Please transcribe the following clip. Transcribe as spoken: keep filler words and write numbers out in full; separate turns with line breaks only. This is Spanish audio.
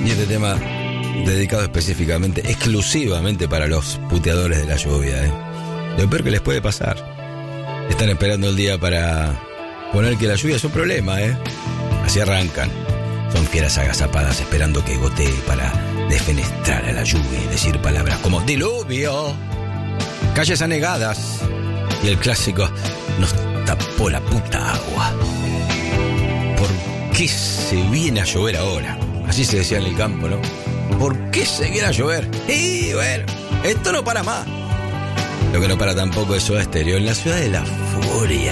Y este tema dedicado específicamente, exclusivamente para los puteadores de la lluvia, ¿eh? Lo peor que les puede pasar. Están esperando el día para poner que la lluvia es un problema, ¿eh? Así arrancan. Son fieras agazapadas esperando que gotee para defenestrar a la lluvia y decir palabras como diluvio, calles anegadas y el clásico nos tapó la puta agua. ¿Por qué se viene a llover ahora? Así se decía en el campo, ¿no? ¿Por qué se viene a llover? Y bueno, esto no para más. Lo que no para tampoco es Soda Stereo en la ciudad de la furia.